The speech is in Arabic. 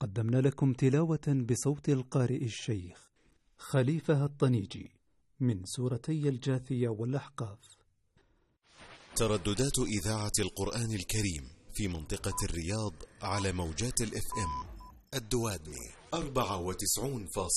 قدمنا لكم تلاوة بصوت القارئ الشيخ خليفة الطنيجي من سورتي الجاثية والأحقاف. ترددات إذاعة القرآن الكريم في منطقة الرياض على موجات الFM الدوادمي 94.0